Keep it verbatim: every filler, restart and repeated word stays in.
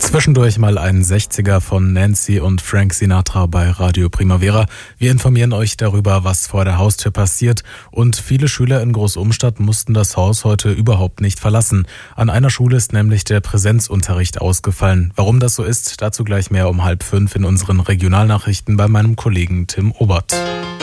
Zwischendurch mal ein sechziger von Nancy und Frank Sinatra bei Radio Primavera. Wir informieren euch darüber, was vor der Haustür passiert. Und viele Schüler in Großumstadt mussten das Haus heute überhaupt nicht verlassen. An einer Schule ist nämlich der Präsenzunterricht ausgefallen. Warum das so ist, dazu gleich mehr um halb fünf in unseren Regionalnachrichten bei meinem Kollegen Tim Obert.